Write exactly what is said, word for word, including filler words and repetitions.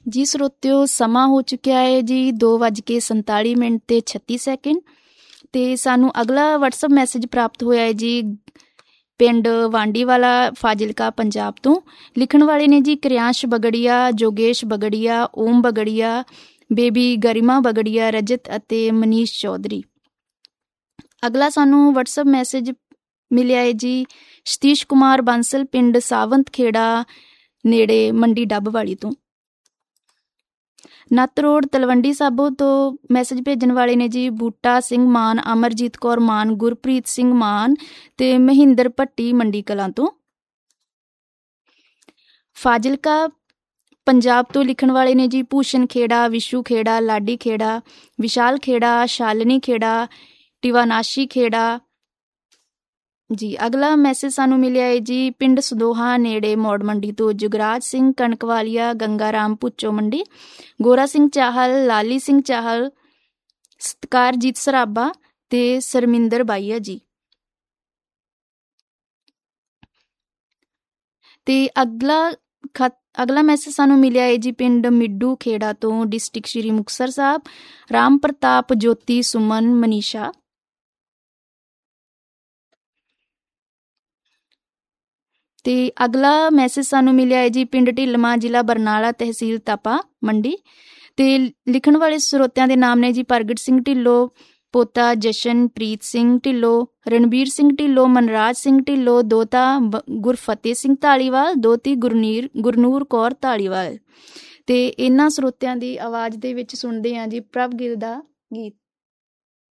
ਜੀ ਸਰੋਤਿਓ, ਸਮਾਂ ਹੋ ਚੁੱਕਿਆ ਹੈ ਜੀ ਦੋ ਵੱਜ ਕੇ ਸੰਤਾਲੀ ਮਿੰਟ ਤੇ ਛੱਤੀ ਸੈਕਿੰਡ ਤੇ ਸਾਨੂੰ ਅਗਲਾ ਵਟਸਐਪ ਮੈਸੇਜ ਪ੍ਰਾਪਤ ਹੋਇਆ ਹੈ ਜੀ ਪਿੰਡ ਵਾਂਡੀਵਾਲਾ ਫਾਜ਼ਿਲਕਾ ਪੰਜਾਬ ਤੋਂ। ਲਿਖਣ ਵਾਲੇ ਨੇ ਜੀ ਕਿਰਿਆਂਸ਼ ਬਗੜੀਆ, ਜੋਗੇਸ਼ ਬਗੜੀਆ, ਓਮ ਬਗੜੀਆ, ਬੇਬੀ ਗਰਿਮਾ ਬਗੜੀਆ, ਰਜਤ ਅਤੇ ਮਨੀਸ਼ ਚੌਧਰੀ। ਅਗਲਾ ਸਾਨੂੰ ਵਟਸਐਪ ਮੈਸੇਜ ਮਿਲਿਆ ਹੈ ਜੀ ਸਤੀਸ਼ ਕੁਮਾਰ ਬਾਂਸਲ, ਪਿੰਡ ਸਾਵੰਤ ਖੇੜਾ ਨੇੜੇ ਮੰਡੀ ਡੱਬ ਵਾਲੀ ਤੋਂ। ਨੱਤ ਰੋਡ ਤਲਵੰਡੀ ਸਾਬੋ ਤੋਂ ਮੈਸੇਜ ਭੇਜਣ ਵਾਲੇ ਨੇ ਜੀ ਬੂਟਾ ਸਿੰਘ ਮਾਨ, ਅਮਰਜੀਤ ਕੌਰ ਮਾਨ, ਗੁਰਪ੍ਰੀਤ ਸਿੰਘ ਮਾਨ ਤੇ ਮਹਿੰਦਰ ਭੱਟੀ ਮੰਡੀ ਕਲਾਂ ਤੋਂ। ਫਾਜ਼ਿਲਕਾ ਪੰਜਾਬ ਤੋਂ ਲਿਖਣ ਵਾਲੇ ਨੇ ਜੀ ਭੂਸ਼ਣ ਖੇੜਾ, ਵਿਸ਼ੂ ਖੇੜਾ, ਲਾਡੀ ਖੇੜਾ, ਵਿਸ਼ਾਲ ਖੇੜਾ, ਸ਼ਾਲਨੀ ਖੇੜਾ, ਟਿਵਾਨਾਸ਼ੀ ਖੇੜਾ ਜੀ। ਅਗਲਾ ਮੈਸੇਜ ਸਾਨੂੰ ਮਿਲਿਆ ਹੈ ਜੀ ਪਿੰਡ ਸਦੋਹਾ ਨੇੜੇ ਮੌੜ ਮੰਡੀ ਤੋਂ ਜੁਗਰਾਜ ਸਿੰਘ ਕਣਕਵਾਲੀਆ, ਗੰਗਾ ਰਾਮ ਭੁੱਚੋ ਮੰਡੀ, ਗੋਰਾ ਸਿੰਘ ਚਾਹਲ, ਲਾਲੀ ਸਿੰਘ ਚਾਹਲ, ਸਤਕਾਰਜੀਤ ਸਰਾਬਾ ਤੇ ਸਰਮਿੰਦਰ ਬਾਈਆ ਜੀ। ਤੇ ਅਗਲਾ ਖਤ ਅਗਲਾ ਮੈਸੇਜ ਸਾਨੂੰ ਮਿਲਿਆ ਹੈ ਜੀ ਪਿੰਡ ਮਿੱਡੂ ਖੇੜਾ ਤੋਂ ਡਿਸਟ੍ਰਿਕਟ ਸ਼੍ਰੀ ਮੁਕਤਸਰ ਸਾਹਿਬ, ਰਾਮ ਪ੍ਰਤਾਪ, ਜੋਤੀ, ਸੁਮਨ, ਮਨੀਸ਼ਾ। ਤੇ ਅਗਲਾ ਮੈਸੇਜ ਸਾਨੂੰ ਮਿਲਿਆ ਹੈ ਜੀ ਪਿੰਡ ਢਿੱਲਮਾ, ਜ਼ਿਲ੍ਹਾ ਬਰਨਾਲਾ, ਤਹਿਸੀਲ ਤਪਾ ਮੰਡੀ। ਤੇ ਲਿਖਣ ਵਾਲੇ ਸਰੋਤਿਆਂ ਦੇ ਨਾਮ ਨੇ ਜੀ ਪ੍ਰਗਟ ਸਿੰਘ ਢਿੱਲੋਂ, ਪੋਤਾ ਜਸ਼ਨਪ੍ਰੀਤ ਸਿੰਘ ਢਿੱਲੋਂ, ਰਣਬੀਰ ਸਿੰਘ ਢਿੱਲੋਂ, ਮਨਰਾਜ ਸਿੰਘ ਢਿੱਲੋਂ, ਦੋਤਾ ਗੁਰਫਤਿਹ ਸਿੰਘ ਧਾਲੀਵਾਲ, ਦੋਤੀ ਗੁਰਨੀਰ ਗੁਰਨੂਰ ਕੌਰ ਧਾਲੀਵਾਲ। ਤੇ ਇਹਨਾਂ ਸਰੋਤਿਆਂ ਦੀ ਆਵਾਜ਼ ਦੇ ਵਿੱਚ ਸੁਣਦੇ ਹਾਂ ਜੀ ਪ੍ਰਭ ਗਿੱਲ ਦਾ ਗੀਤ।